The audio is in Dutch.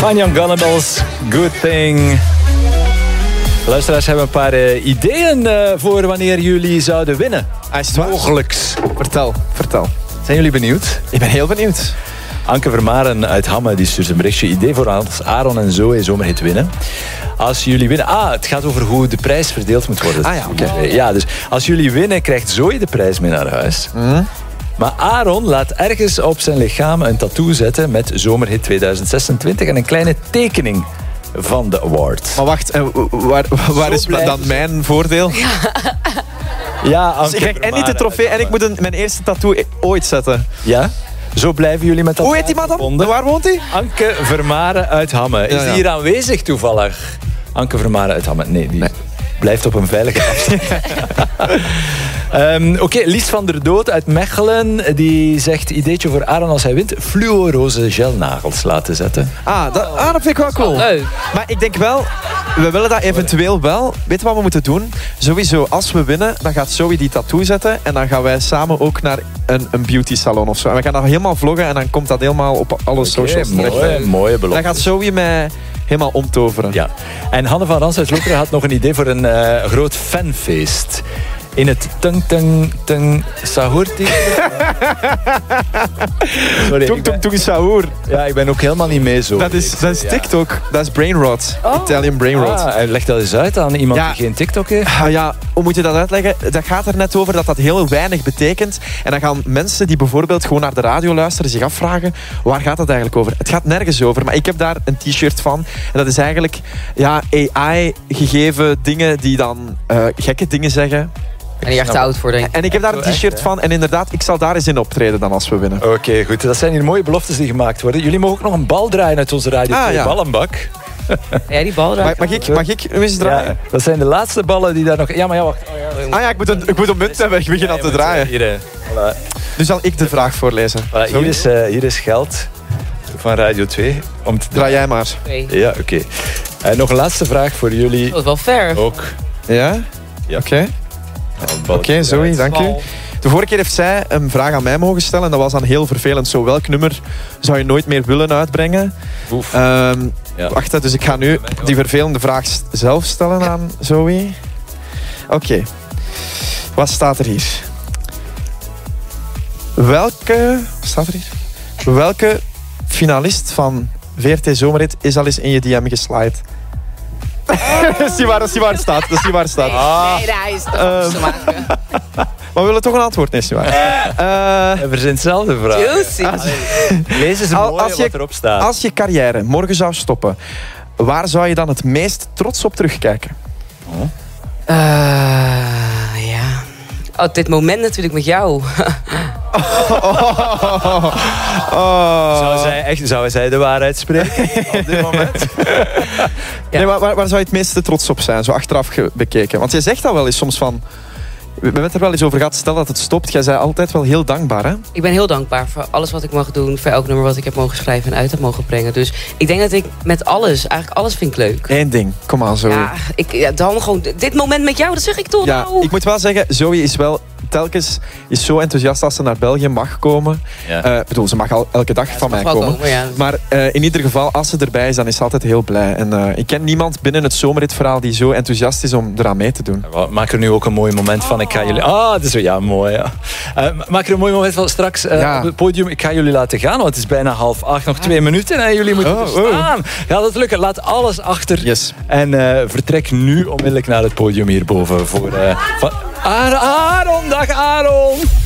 Fine Young Cannibals, Good Thing. Luisteraars hebben een paar ideeën voor wanneer jullie zouden winnen. Is het waar? Mogelijks. Vertel. Zijn jullie benieuwd? Ik ben heel benieuwd. Anke Vermaren uit Hamme die stuurt een berichtje. Idee voor als Aaron en Zoe zomerhit winnen. Als jullie winnen... het gaat over hoe de prijs verdeeld moet worden. Oké. Ja, dus als jullie winnen, krijgt Zoe de prijs mee naar huis. Maar Aaron laat ergens op zijn lichaam een tattoo zetten met zomerhit 2026 en een kleine tekening van de award. Maar wacht, waar is dan mijn voordeel? Ja, Anke Dus ik krijg en niet de trofee en ik moet mijn eerste tattoo ooit zetten. Ja? Zo blijven jullie met dat. Hoe heet die man dan? Waar woont hij? Anke Vermaren uit Hamme. Is die hier aanwezig toevallig? Anke Vermaren uit Hamme. Nee, die blijft op een veilige afstand. Oké, Lies van der Dood uit Mechelen. Die zegt, ideetje voor Aaron als hij wint. Fluoroze gelnagels laten zetten. Dat vind ik wel cool. Leuk. Maar ik denk wel, we willen dat eventueel wel. Weet je wat we moeten doen? Sowieso, als we winnen, dan gaat Zoe die tattoo zetten. En dan gaan wij samen ook naar een beauty salon of zo. En we gaan dat helemaal vloggen en dan komt dat helemaal op alle socials terecht. Mooie belofte. Dan gaat Zoe mij helemaal omtoveren. Ja. En Hanne van Rans uit Lokeren had nog een idee voor een groot fanfeest. In het Tung Sahur. Sorry. Tung Sahur. Ja, ik ben ook helemaal niet mee zo. Dat is TikTok. Dat is brainrot. Italian brainrot. En leg dat eens uit aan iemand die geen TikTok heeft. Hoe moet je dat uitleggen? Dat gaat er net over dat heel weinig betekent. En dan gaan mensen die bijvoorbeeld gewoon naar de radio luisteren zich afvragen, waar gaat dat eigenlijk over? Het gaat nergens over, maar ik heb daar een t-shirt van. En dat is eigenlijk AI-gegeven dingen die dan gekke dingen zeggen. En die echt te oud voor, denk ik. En ik heb daar een t-shirt van. En inderdaad, ik zal daar eens in optreden dan als we winnen. Oké, goed. Dat zijn hier mooie beloftes die gemaakt worden. Jullie mogen ook nog een bal draaien uit onze Radio 2 ballenbak. Ja, die bal Mag ik hem eens draaien? Ja, dat zijn de laatste ballen die daar nog... Ja, maar ja, wacht. Ik moet een munt hebben. Ik begin al te draaien. Voilà. Nu zal ik de vraag voorlezen. Hier is geld van Radio 2. Draai jij maar. Ja, oké. Nog een laatste vraag voor jullie. Dat is wel fair. Ook. Ja? Oké. Oké, Zoe, dank u. De vorige keer heeft zij een vraag aan mij mogen stellen. En dat was dan heel vervelend. Zo, welk nummer zou je nooit meer willen uitbrengen? Wacht, dus ik ga nu die vervelende vraag zelf stellen aan Zoe. Oké. Wat staat er hier? Welke finalist van VRT Zomerhit is al eens in je DM geslide? Dat is niet waar het staat. Nee, hij is toch te maken. Maar we willen toch een antwoord, nee, is niet waar. We zijn hetzelfde vraag. Juicy. Lees eens mooi wat erop staat. Als je carrière morgen zou stoppen, waar zou je dan het meest trots op terugkijken? Op dit moment natuurlijk met jou. Zou zij de waarheid spreken op dit moment? Nee, waar zou je het meeste trots op zijn, zo achteraf bekeken? Want jij zegt dat wel eens soms van... We hebben het er wel eens over gehad, stel dat het stopt. Jij zei altijd wel heel dankbaar, hè? Ik ben heel dankbaar voor alles wat ik mag doen. Voor elk nummer wat ik heb mogen schrijven en uit heb mogen brengen. Dus ik denk dat ik met alles, eigenlijk alles vind ik leuk. Eén ding, kom aan Zoe. Dan gewoon dit moment met jou, dat zeg ik toch. Ja, ik moet wel zeggen, Zoe is wel telkens zo enthousiast als ze naar België mag komen. Ja. Ze mag al elke dag van mij komen. Maar in ieder geval, als ze erbij is, dan is ze altijd heel blij. En ik ken niemand binnen het zomerritverhaal die zo enthousiast is om eraan mee te doen. Maak er nu ook een mooi moment van. Ik ga jullie... dat is zo, ja, mooi. Ja. Maak er een mooi moment van straks op het podium. Ik ga jullie laten gaan, want het is bijna 7:30. Nog 2 minuten en jullie moeten staan. Gaat het lukken? Laat alles achter. Yes. En vertrek nu onmiddellijk naar het podium hierboven voor... Aaron, dag Aaron!